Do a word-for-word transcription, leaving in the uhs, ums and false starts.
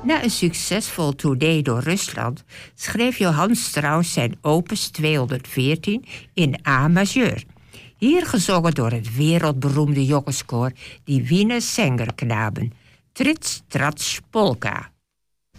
Na een succesvol tournee door Rusland schreef Johann Strauss zijn opus tweehonderdveertien in A majeur. Hier gezongen door het wereldberoemde jongenskoor Die Wiener Sängerknaben. Tritz, Tratsch, Polka.